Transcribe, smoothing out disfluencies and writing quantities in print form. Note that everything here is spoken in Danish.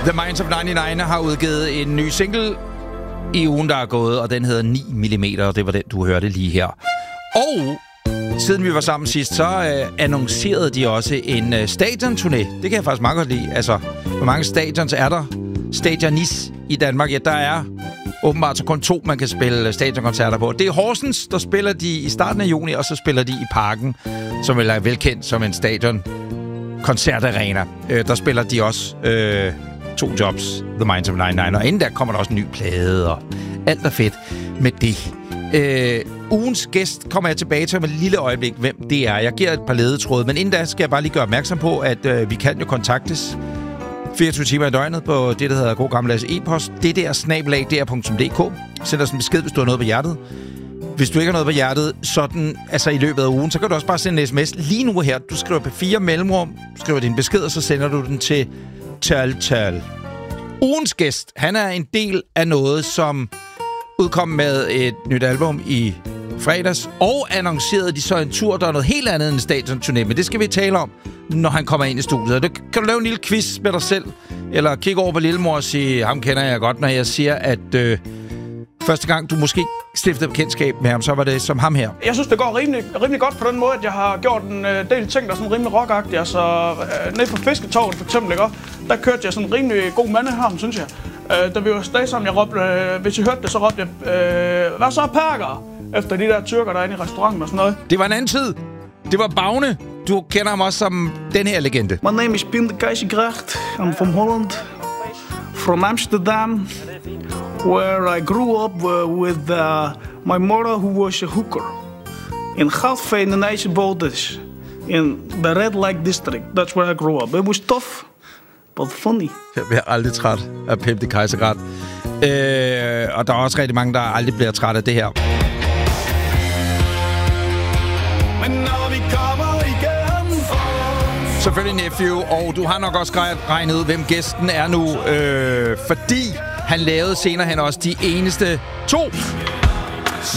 The Minds of 99 har udgivet en ny single i ugen, der er gået, og den hedder 9 mm, og det var den, du hørte lige her. Og siden vi var sammen sidst, så annoncerede de også en stadionturné. Det kan jeg faktisk meget godt lide. Altså, hvor mange stadions er der? Stadionis i Danmark. Ja, der er åbenbart så kun 2, man kan spille stadionkoncerter på. Det er Horsens, der spiller de i starten af juni, og så spiller de i Parken, som er velkendt som en stadion-koncertarena. Der spiller de også 2 jobs, The Minds of 99, og inden der kommer der også en ny plade, og alt er fedt med det. Ugens gæst kommer jeg tilbage til om et lille øjeblik, hvem det er. Jeg giver et par ledetråde, men inden da skal jeg bare lige gøre opmærksom på, at vi kan jo kontaktes 24 timer i døgnet på det, der hedder god gammeldags e-post. Det der @dr.dk. Send os en besked, hvis du har noget på hjertet. Hvis du ikke har noget på hjertet, sådan, altså i løbet af ugen, så kan du også bare sende en sms lige nu her. Du skriver på 4 mellemrum, skriver din besked, og så sender du den til tal. Ugens gæst, han er en del af noget, som udkom med et nyt album i fredags, og annoncerede de så en tur, der er noget helt andet end en stadionturné, men det skal vi tale om, når han kommer ind i studiet. Kan du lave en lille quiz med dig selv, eller kigge over på Lillemor og sige, ham kender jeg godt, når jeg siger, at første gang du måske stiftede bekendtskab med ham, så var det som ham her. Jeg synes, det går rimelig godt på den måde, at jeg har gjort en del ting, der er sådan rimelig rockagtige. Altså, nede på Fisketorvet for eksempel, ikke? Der kørte jeg sådan en rimelig god mandeharm, synes jeg. Da vi var afsted sammen, jeg råbte, hvis I hørte det, så råbte jeg, hvad så perker? Efter de der tyrker, der er inde i restauranten og sådan noget. Det var en anden tid. Det var Bagne. Du kender ham også som den her legende. My name is Pim de Keizergracht. I'm from Holland. From Amsterdam. Where I grew up with my mother, who was a hooker. In Goudveen and IJsselbolders. In the Red Lake District. That's where I grew up. It was tough, but funny. Jeg bliver aldrig træt af Pim de Keizergracht. Og der er også rigtig mange, der aldrig bliver træt af det her. Men når vi kommer igen Selvfølgelig Nephew, og du har nok også regnet ud, hvem gæsten er nu, fordi han lavede senere hen også de eneste 2